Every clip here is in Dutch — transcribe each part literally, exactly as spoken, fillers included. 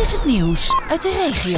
is het nieuws uit de regio.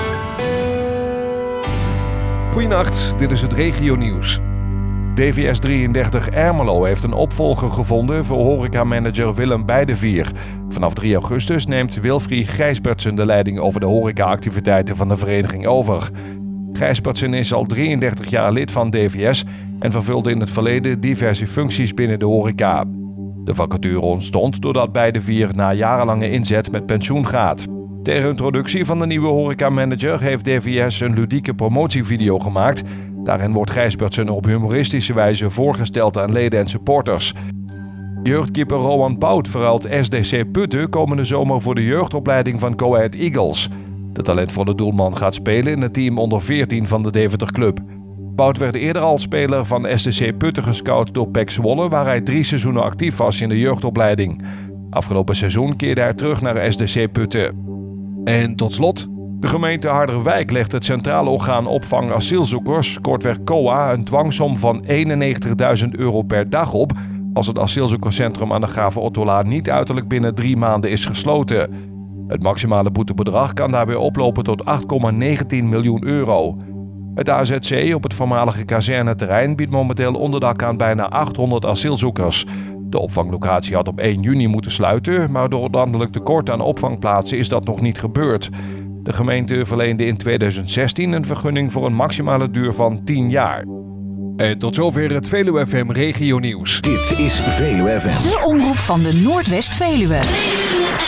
Goedenacht, dit is het regionieuws. D V S drieëndertig Ermelo heeft een opvolger gevonden voor horecamanager Willem Beidevier. Vanaf drie augustus neemt Wilfried Gijsbertsen de leiding over de horecaactiviteiten van de vereniging over. Gijsbertsen is al drieëndertig jaar lid van D V S en vervulde in het verleden diverse functies binnen de horeca. De vacature ontstond doordat Beidevier na jarenlange inzet met pensioen gaat. Ter introductie van de nieuwe horecamanager heeft D V S een ludieke promotievideo gemaakt. Daarin wordt Gijsbertsen op humoristische wijze voorgesteld aan leden en supporters. Jeugdkeeper Rowan Bout verruilt S D C Putten komende zomer voor de jeugdopleiding van Go Ahead Eagles. De talentvolle doelman gaat spelen in het team onder veertien van de Deventer Club. Bout werd eerder al speler van S D C Putten gescout door P E C Zwolle, waar hij drie seizoenen actief was in de jeugdopleiding. Afgelopen seizoen keerde hij terug naar S D C Putten. En tot slot, de gemeente Harderwijk legt het Centrale Orgaan Opvang Asielzoekers, kortweg C O A, een dwangsom van eenennegentigduizend euro per dag op als het asielzoekerscentrum aan de Gave Ottolaan niet uiterlijk binnen drie maanden is gesloten. Het maximale boetebedrag kan daarbij oplopen tot acht komma negentien miljoen euro. Het A Z C op het voormalige kazerneterrein biedt momenteel onderdak aan bijna achthonderd asielzoekers. De opvanglocatie had op één juni moeten sluiten, maar door het landelijk tekort aan opvangplaatsen is dat nog niet gebeurd. De gemeente verleende in tweeduizend zestien een vergunning voor een maximale duur van tien jaar. En tot zover het Veluwe F M Regionieuws. Dit is Veluwe F M. De omroep van de Noordwest-Veluwe.